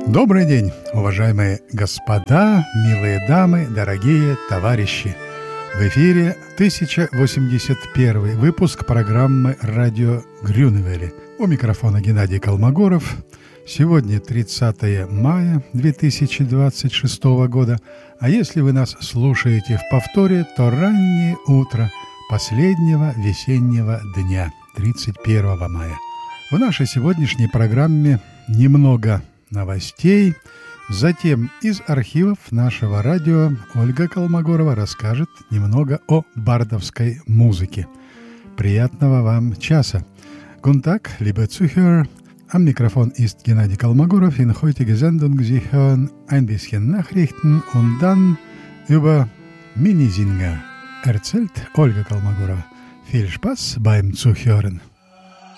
Добрый день, уважаемые господа, милые дамы, дорогие товарищи! В эфире 1081 выпуск программы «Радио Грюневели». У микрофона Геннадий Колмогоров. Сегодня 30 мая 2026 года, а если вы нас слушаете в повторе, то раннее утро последнего весеннего дня, 31 мая. В нашей сегодняшней программе немного новостей. Затем из архивов нашего радио Ольга Колмогорова расскажет немного о бардовской музыке. Приятного вам часа. Guten Tag, liebe Zuhörer. Am Mikrofon ist Gennady Kolmogorov. In heutiger Sendung Sie hören ein bisschen Nachrichten und dann über Minisinger erzählt Ольга Колмогорова. Viel Spaß beim Zuhören.